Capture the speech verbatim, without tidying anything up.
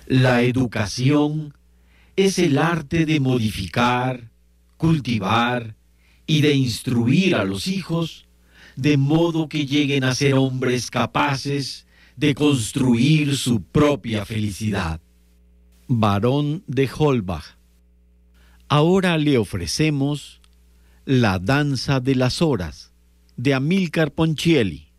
La educación es el arte de modificar, cultivar y de instruir a los hijos de modo que lleguen a ser hombres capaces de construir su propia felicidad. Barón de Holbach. Ahora le ofrecemos La danza de las horas, de Amílcar Ponchielli.